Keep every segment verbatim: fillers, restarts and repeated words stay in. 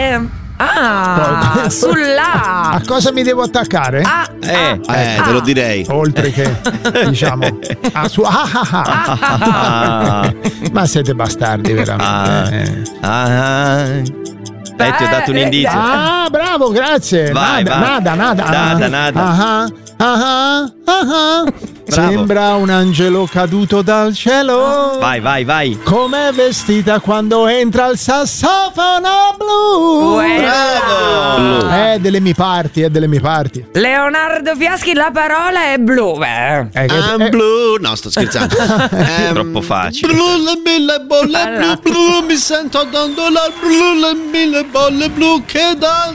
nuvole. Ah, sulla. A cosa mi devo attaccare? Ah, Eh, ah, eh, ah. te lo direi. Oltre che, diciamo, a su. Ah, ah, ah. Ah, Ma siete bastardi, veramente. ah, eh, ti ho dato un indizio. Ah, bravo, grazie. Vai, nada, vai. nada, nada. Nada, nada. Ah, ah, ah, ah. Bravo. Sembra un angelo caduto dal cielo. Vai, vai, vai. Com'è vestita quando entra il sassofono blu. Bravo. È delle mie parti, è delle mie parti. Leonardo Fiaschi, la parola è blu. Beh. È che- Ah, è- blu. No, sto scherzando. Ehm, Troppo facile. Blu, le mille bolle blu, blu, mi sento dondola blu, le mille bolle blu che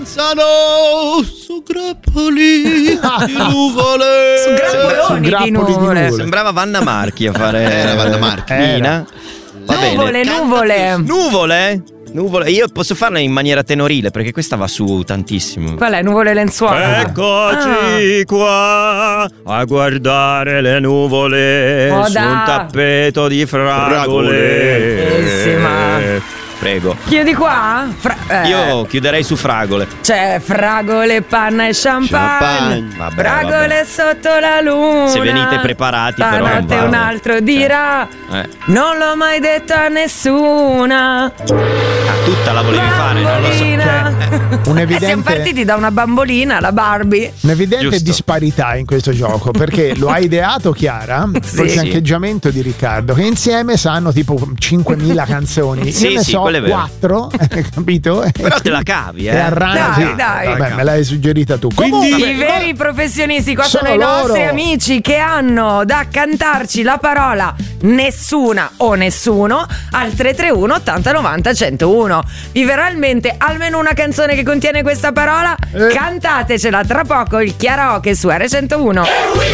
danzano su grappoli di nuvole. Su grappoloni di grappoli di nuvole. nuvole. Sembrava Vanna Marchi a fare. Era Vanna Marchi. Nina. Va Nuvole, bene. nuvole. Nuvole? Nuvole. Io posso farla in maniera tenorile perché questa va su tantissimo. Qual è? Nuvole lenzuola. Eccoci qua a guardare le nuvole Oh, su da. un tappeto di fragole. Bellissima. Prego. Chiudi qua? Fra- eh, Io chiuderei su fragole. C'è fragole, panna e champagne. Champagne. Vabbè, fragole vabbè. sotto la luna. Se venite preparati, però, non Stanotte va. un altro dirà. Eh. Non l'ho mai detto a nessuna. Ah, tutta la volevi fare, non lo so. Bambolina. Un Eh, siamo evidente, partiti da una bambolina, la Barbie. un'evidente Giusto. disparità in questo gioco, perché lo ha ideato Chiara Sì. col Sì. fiancheggiamento di Riccardo, che insieme sanno tipo cinquemila canzoni. Sì, Io ne sì, so quello è vero. quattro, capito? Però te la cavi, E eh. arrangi. Dai, dai. Vabbè, me l'hai suggerita tu. Quindi- Comunque, I veri professionisti, qua Sono sono, i nostri loro. amici che hanno da cantarci la parola nessuna o nessuno al tre tre uno ottanta novanta centouno. Vi verrà in mente almeno una canzone che contiene questa parola? Eh. Cantatecela tra poco il karaoke su erre centouno.